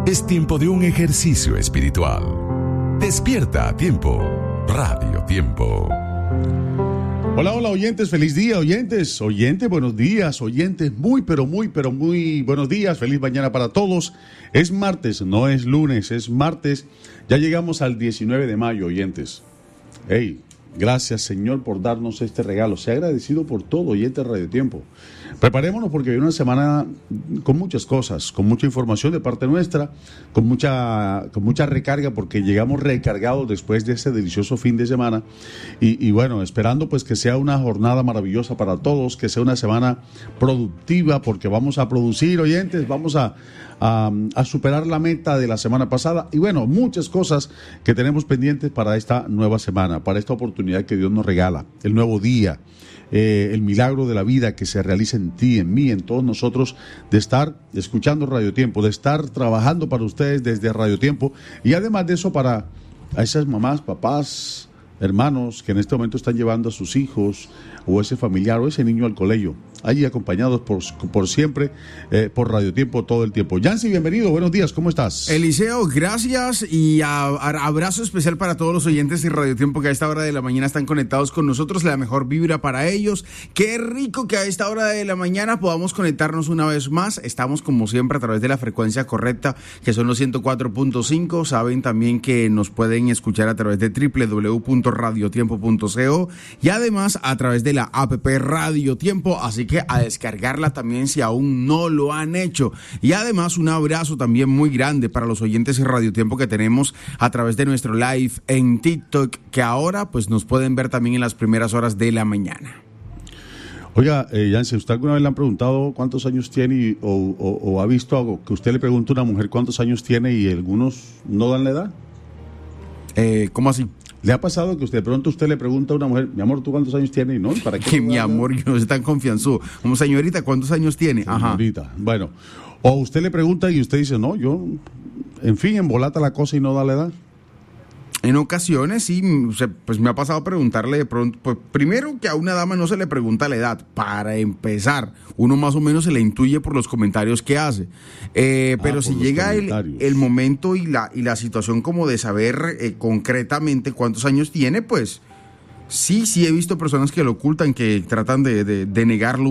Es tiempo de un ejercicio espiritual. Despierta a tiempo. Radio Tiempo. Hola, hola oyentes, feliz día, oyentes, buenos días, oyentes, muy buenos días, feliz mañana para todos. Es martes, no es lunes, es martes, ya llegamos al 19 de mayo, oyentes. Hey, gracias Señor por darnos este regalo, sea agradecido por todo, oyente de Radio Tiempo. Preparémonos porque viene una semana con muchas cosas, con mucha información de parte nuestra, con mucha recarga porque llegamos recargados después de este delicioso fin de semana y bueno, esperando pues que sea una jornada maravillosa para todos, que sea una semana productiva porque vamos a producir, oyentes, vamos a superar la meta de la semana pasada y bueno, muchas cosas que tenemos pendientes para esta nueva semana, para esta oportunidad que Dios nos regala, el nuevo día. El milagro de la vida que se realiza en ti, en mí, en todos nosotros, de estar escuchando Radio Tiempo, de estar trabajando para ustedes desde Radio Tiempo y además de eso para a esas mamás, papás, hermanos que en este momento están llevando a sus hijos o ese familiar o ese niño al colegio, allí acompañados por siempre por Radio Tiempo todo el tiempo. Yancy, bienvenido, buenos días, ¿cómo estás? Eliseo, gracias y abrazo especial para todos los oyentes de Radio Tiempo que a esta hora de la mañana están conectados con nosotros, la mejor vibra para ellos. Qué rico que a esta hora de la mañana podamos conectarnos una vez más. Estamos como siempre a través de la frecuencia correcta que son los 104.5. Saben también que nos pueden escuchar a través de www.radiotiempo.co y además a través de la app Radio Tiempo, así que a descargarla también si aún no lo han hecho. Y además un abrazo también muy grande para los oyentes de Radio Tiempo que tenemos a través de nuestro live en TikTok, que ahora pues nos pueden ver también en las primeras horas de la mañana. Oiga, Yancy, ¿usted alguna vez le han preguntado cuántos años tiene o ha visto algo que usted le pregunta a una mujer cuántos años tiene y algunos no dan la edad? ¿Cómo así? ¿Le ha pasado que de pronto usted le pregunta a una mujer, mi amor, ¿tú cuántos años tienes? ¿No? ¿Para qué? Que mi amor, yo no soy tan confianzudo. Como señorita, ¿cuántos años tiene? Señorita, ajá. Bueno. O usted le pregunta y usted dice, no, yo, en fin, embolata la cosa y no da la edad. En ocasiones sí, pues me ha pasado preguntarle de pronto, pues primero que a una dama no se le pregunta la edad, para empezar, uno más o menos se le intuye por los comentarios que hace, pero si llega el momento y la situación como de saber concretamente cuántos años tiene, pues sí he visto personas que lo ocultan, que tratan de negarlo